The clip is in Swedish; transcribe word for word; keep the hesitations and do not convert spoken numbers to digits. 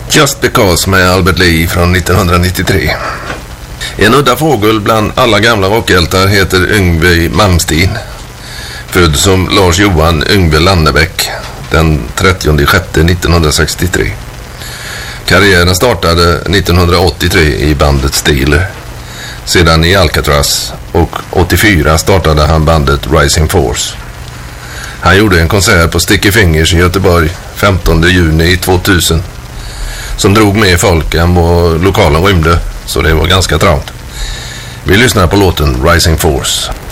Just Because med Albert Lee från nittonhundranittiotre. En udda fågel bland alla gamla rockhjältar heter Yngve Malmsteen. Född som Lars Johan Yngve Lannebäck den trettionde sjätte nittonhundrasextiotre. Karriären startade nittonhundraåttiotre i bandet Steeler. Sedan i Alcatraz och åttiofyra startade han bandet Rising Force. Han gjorde en konsert på Sticky Fingers i Göteborg femtonde juni tvåtusen som drog med folk än vad lokalen rymde, så det var ganska trångt. Vi lyssnar på låten Rising Force.